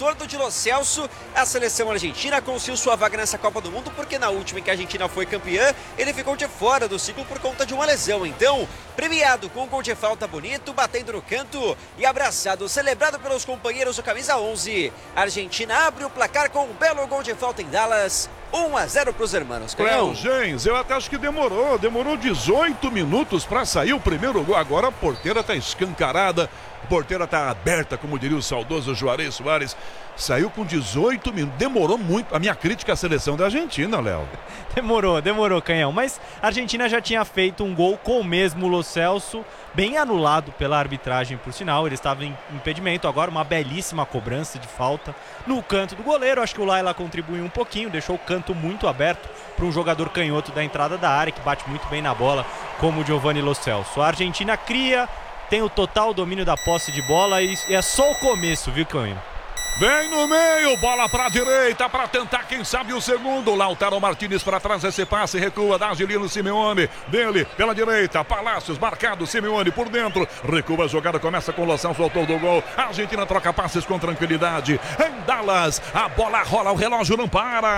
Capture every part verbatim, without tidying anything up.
retorno de Lo Celso, a seleção argentina conseguiu sua vaga nessa Copa do Mundo, porque na última em que a Argentina foi campeã, ele ficou de fora do ciclo por conta de uma lesão. Então, premiado com um gol de falta bonito, batendo no canto e abraçado, celebrado pelos companheiros do camisa onze. A Argentina abre o placar com um belo gol de falta em Dallas. um a zero para os hermanos. Léo Gens, eu até acho que demorou, demorou dezoito minutos para sair o primeiro gol. Agora a porteira está escancarada, a porteira está aberta, como diria o saudoso Juarez Soares. Saiu com dezoito minutos, demorou muito. A minha crítica à seleção da Argentina, Léo. Demorou, demorou, Canhão. Mas a Argentina já tinha feito um gol com o mesmo Lo Celso, bem anulado pela arbitragem, por sinal. Ele estava em impedimento. Agora uma belíssima cobrança de falta no canto do goleiro. Acho que o Laila contribuiu um pouquinho, deixou o canto muito aberto para um jogador canhoto da entrada da área, que bate muito bem na bola, como o Giovanni Lo Celso. A Argentina cria, tem o total domínio da posse de bola e é só o começo, viu, Canhão? Vem no meio, bola para a direita para tentar, quem sabe, o segundo. Lautaro Martínez para trás, esse passe, recua da Angelino Simeone. Dele, pela direita, Palácios, marcado, Simeone por dentro. Recua a jogada, começa com o Lo Celso, autor do gol. A Argentina troca passes com tranquilidade. Em Dallas, a bola rola, o relógio não para.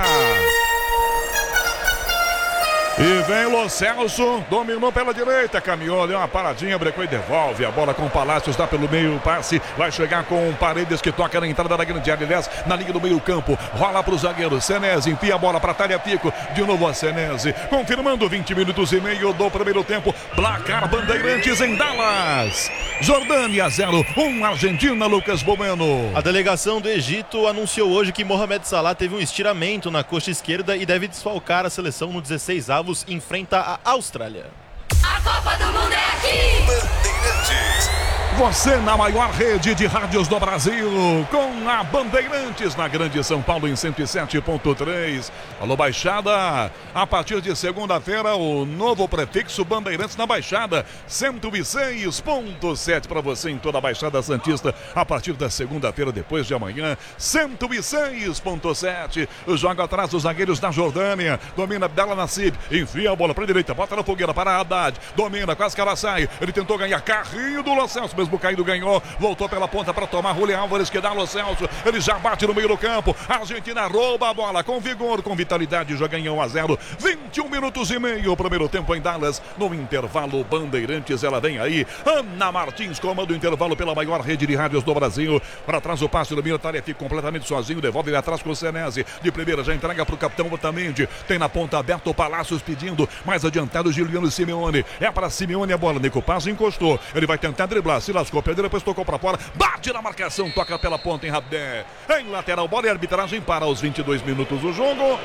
E vem Lo Celso, dominou pela direita, caminhou, deu uma paradinha, brecou e devolve. A bola com Palácios, dá pelo meio, passe, vai chegar com Paredes, que toca na entrada da grande área, aliás, na linha do meio campo, rola para o zagueiro, Senesi, enfia a bola para Tagliafico, de novo a Senesi, confirmando vinte minutos e meio do primeiro tempo, placar Bandeirantes em Dallas. Jordânia zero, um Argentina, Lucas Bomeno. A delegação do Egito anunciou hoje que Mohamed Salah teve um estiramento na coxa esquerda e deve desfalcar a seleção no dezesseis avos. Enfrenta a Austrália. A Copa do Mundo é aqui! Bandeirantes. Você na maior rede de rádios do Brasil, com a Bandeirantes na Grande São Paulo em cento e sete ponto três. Alô, Baixada, a partir de segunda-feira o novo prefixo Bandeirantes na Baixada, cento e seis ponto sete para você em toda a Baixada Santista. A partir da segunda-feira, depois de amanhã, cento e seis ponto sete. Joga atrás os zagueiros da Jordânia, domina Bela Nassib, enfia a bola para a direita, bota na fogueira para Haddad, domina, quase que ela sai. Ele tentou ganhar carrinho do Lo Celso, mesmo caído, ganhou, voltou pela ponta para tomar Julián Álvares, que dá Lo Celso, ele já bate no meio do campo, a Argentina rouba a bola com vigor, com vitalidade, já ganhou um a zero, vinte e um minutos e meio, o primeiro tempo em Dallas, no intervalo Bandeirantes, ela vem aí, Ana Martins comanda o intervalo pela maior rede de rádios do Brasil, para trás o passe do Mira, Tagliafico completamente sozinho, devolve ele atrás com o Senesi, de primeira já entrega para o capitão Otamendi, tem na ponta aberta o Palácios pedindo, mais adiantado Giuliano Simeone, é para Simeone a bola, Nico Paz encostou, ele vai tentar driblar, se lascou, perdeu, depois tocou para fora, bate na marcação, toca pela ponta em Rabé, em lateral, bola e arbitragem para os vinte e dois minutos do jogo,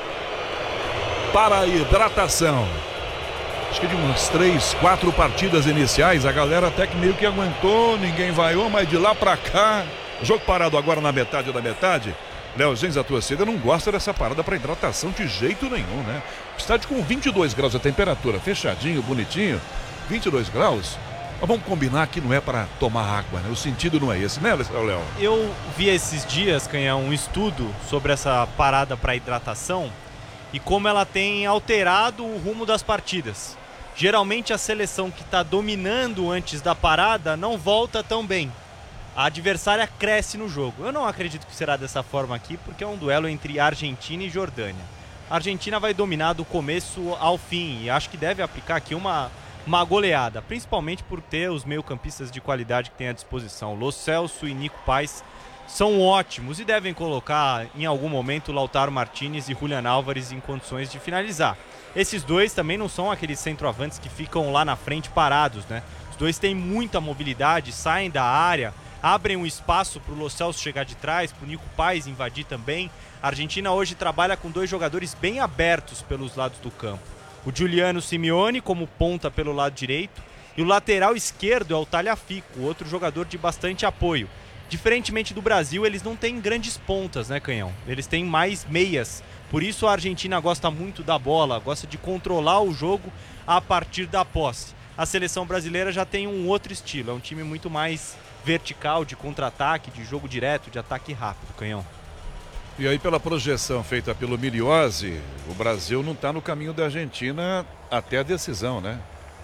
para a hidratação. Acho que de umas três, quatro partidas iniciais, a galera até que meio que aguentou, ninguém vaiou, mas de lá para cá, jogo parado agora na metade da metade. Léo Gens, a torcida não gosta dessa parada para hidratação de jeito nenhum, né? Estádio com vinte e dois graus a temperatura, fechadinho, bonitinho, vinte e dois graus. Mas vamos combinar que não é para tomar água, né? O sentido não é esse, né, Léo? Eu vi esses dias, Canhão, um estudo sobre essa parada para hidratação e como ela tem alterado o rumo das partidas. Geralmente a seleção que está dominando antes da parada não volta tão bem. A adversária cresce no jogo. Eu não acredito que será dessa forma aqui, porque é um duelo entre Argentina e Jordânia. A Argentina vai dominar do começo ao fim e acho que deve aplicar aqui uma... uma goleada, principalmente por ter os meio-campistas de qualidade que tem à disposição. Lo Celso e Nico Paz são ótimos e devem colocar em algum momento Lautaro Martínez e Julián Álvares em condições de finalizar. Esses dois também não são aqueles centroavantes que ficam lá na frente parados, né? Os dois têm muita mobilidade, saem da área, abrem um espaço para o Lo Celso chegar de trás, para o Nico Paz invadir também. A Argentina hoje trabalha com dois jogadores bem abertos pelos lados do campo. O Giuliano Simeone como ponta pelo lado direito e o lateral esquerdo é o Tagliafico, outro jogador de bastante apoio. Diferentemente do Brasil, eles não têm grandes pontas, né, Canhão? Eles têm mais meias. Por isso a Argentina gosta muito da bola, gosta de controlar o jogo a partir da posse. A seleção brasileira já tem um outro estilo, é um time muito mais vertical, de contra-ataque, de jogo direto, de ataque rápido, Canhão. E aí, pela projeção feita pelo Miliose, o Brasil não está no caminho da Argentina até a decisão, né?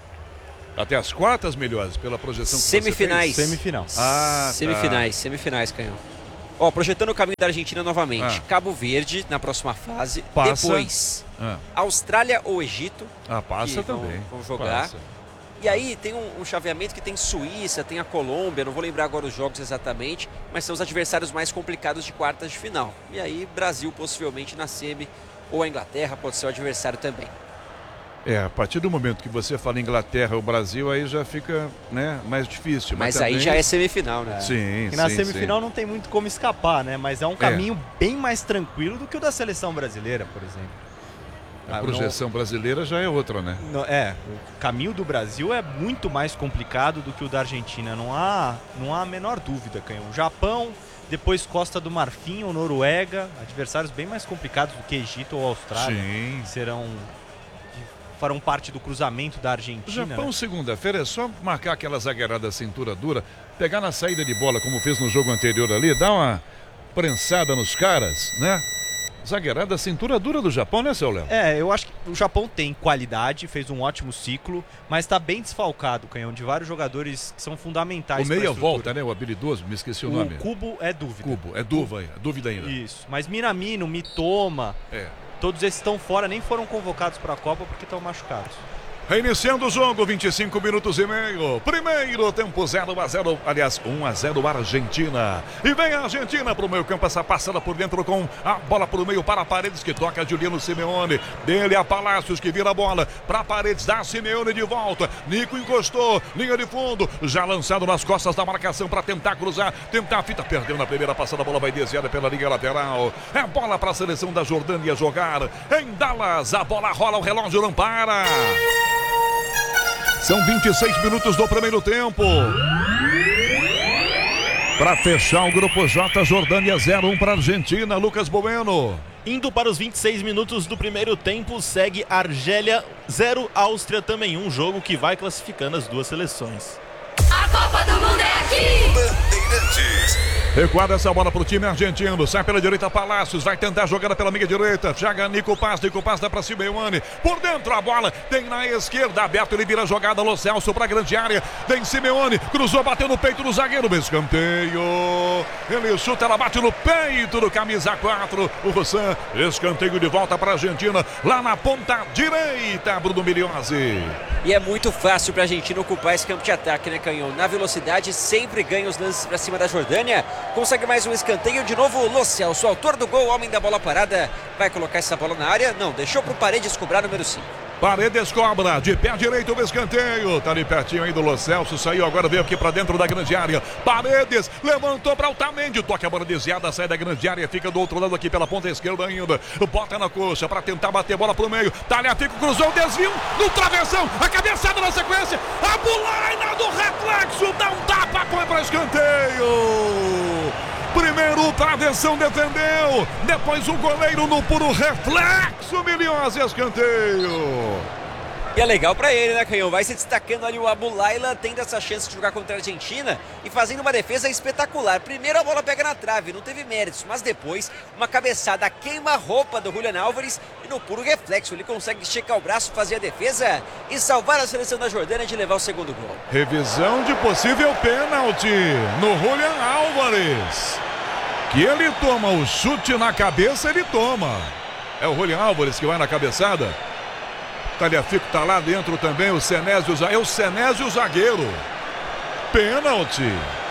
Até as quartas, Miliose, pela projeção que Semifinais. você fez. Semifinal. Ah, Semifinais, tá. semifinais, Canhão. Ó, projetando o caminho da Argentina novamente. Ah. Cabo Verde na próxima fase. Passa. Depois, Ah, Austrália ou Egito. ah passa que vão- também. vão jogar. Passa. E aí tem um, um chaveamento que tem Suíça, tem a Colômbia, não vou lembrar agora os jogos exatamente, mas são os adversários mais complicados de quartas de final. E aí Brasil possivelmente na semi, ou a Inglaterra pode ser o adversário também. É, a partir do momento que você fala Inglaterra ou Brasil, aí já fica, né, mais difícil. Mas, Mas, aí também- já é semifinal, né? Sim, Que na sim, semifinal sim. não tem muito como escapar, né? Mas é um caminho bem mais tranquilo do que o da seleção brasileira, por exemplo. A Ah, projeção brasileira já é outra, né? não- não- é, o caminho do Brasil é muito mais complicado do que o da Argentina. Não há, não há a menor dúvida, Canhão. O Japão, depois Costa do Marfim ou Noruega, adversários bem mais complicados do que Egito ou Austrália. Sim. Serão farão parte do cruzamento da O Argentina. Japão, né? segunda-feira, é só marcar aquela zagueirada cintura dura, pegar na saída de bola, como fez no jogo anterior ali, dar uma prensada nos caras, né? Zagueirada cintura dura do Japão, né, seu Léo? É, eu acho que o Japão tem qualidade, fez um ótimo ciclo, mas está bem desfalcado, Canhão, de vários jogadores que são fundamentais. O pra meia estrutura. volta, né? O habilidoso, me esqueci o, O nome. Cubo é dúvida. Cubo, é dúvida, dúvida ainda. Isso, mas Minamino, Mitoma, É. todos esses estão fora, nem foram convocados para a Copa porque estão machucados. Reiniciando o jogo, vinte e cinco minutos e meio. Primeiro tempo zero a zero, aliás, um a zero Argentina. E vem a Argentina para o meio campo, essa passada por dentro com a bola para o meio para Paredes, que toca a Juliano Simeone. Dele a Palácios, que vira a bola para Paredes, dá Simeone de volta. Nico encostou, linha de fundo, já lançado nas costas da marcação para tentar cruzar, tentar a fita, perdeu na primeira passada, a bola vai desviada pela linha lateral. É bola para a seleção da Jordânia jogar em Dallas. A bola rola, o relógio não para. São vinte e seis minutos do primeiro tempo. Para fechar o grupo J, Jordânia zero um para Argentina, Lucas Bueno. Indo para os vinte e seis minutos do primeiro tempo, segue Argélia zero, Áustria também um, jogo que vai classificando as duas seleções. A Copa do Mundo é aqui! Bandeirantes. Recuada essa bola para o time argentino. Sai pela direita Palácios. Vai tentar a jogada pela meia direita. Chega Nico Paz. Nico Paz dá para Simeone. Por dentro a bola. Tem na esquerda. Aberto. Ele vira a jogada. Lo Celso para a grande área. Vem Simeone. Cruzou. Bateu no peito do zagueiro. Escanteio. Ele chuta. Ela bate no peito do camisa quatro. O Rossan. Escanteio de volta para a Argentina. Lá na ponta direita. Bruno Miliozzi. E é muito fácil para a Argentina ocupar esse campo de ataque, né, Canhão? Na velocidade, sempre ganha os lances para cima da Jordânia. Consegue mais um escanteio. De novo, Lo Celso, autor do gol, homem da bola parada. Vai colocar essa bola na área? Não, deixou para o Paredes cobrar número cinco. Paredes cobra, de pé direito o escanteio. Tá ali pertinho aí do Lo Celso. Saiu agora, veio aqui pra dentro da grande área. Paredes levantou pra Otamendi. Toca a bola desviada, sai da grande área. Fica do outro lado aqui pela ponta esquerda ainda. Bota na coxa pra tentar bater bola pro meio. Talhafico cruzou, desvio no travessão. A cabeçada na sequência. A bolaina do reflexo. Dá um tapa, põe pra escanteio. Primeiro o travessão defendeu, depois o goleiro no puro reflexo, Miliozzi, escanteio. E é legal pra ele, né, Canhão? Vai se destacando ali o Abulaila, tendo essa chance de jogar contra a Argentina e fazendo uma defesa espetacular. Primeiro a bola pega na trave, não teve méritos, mas depois uma cabeçada queima-roupa do Julián Álvares e no puro reflexo ele consegue esticar o braço, fazer a defesa e salvar a seleção da Jordânia de levar o segundo gol. Revisão de possível pênalti no Julián Álvares. Que ele toma o chute na cabeça, ele toma. É o Julián Álvares que vai na cabeçada. Talhafico tá lá dentro também, o Senésio, é o Senésio zagueiro. Pênalti.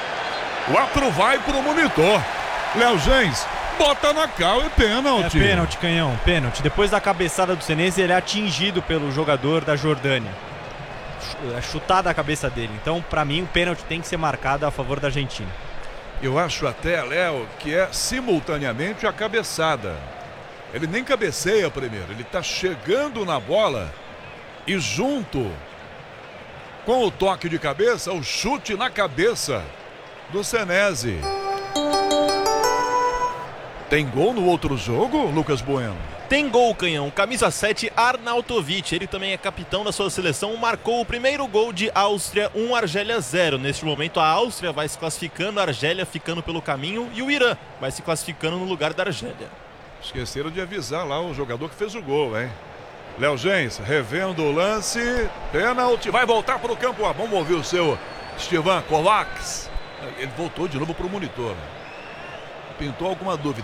O árbitro vai pro monitor. Léo Gens, bota na cal e pênalti. É pênalti, Canhão, pênalti. Depois da cabeçada do Senesi, ele é atingido pelo jogador da Jordânia. É chutada a cabeça dele. Então, pra mim, o pênalti tem que ser marcado a favor da Argentina. Eu acho até, Léo, que é simultaneamente a cabeçada. Ele nem cabeceia primeiro, ele está chegando na bola e junto com o toque de cabeça, o chute na cabeça do Senesi. Tem gol no outro jogo, Lucas Bueno? Tem gol, Canhão. Camisa sete, Arnautovic. Ele também é capitão da sua seleção. Marcou o primeiro gol de Áustria, um Argélia zero. Neste momento, a Áustria vai se classificando, a Argélia ficando pelo caminho e o Irã vai se classificando no lugar da Argélia. Esqueceram de avisar lá o jogador que fez o gol, hein? Léo Gens, revendo o lance. Pênalti, vai voltar para o campo. Vamos ouvir o seu Estevan Kovacs. Ele voltou de novo para o monitor. pintou alguma dúvida.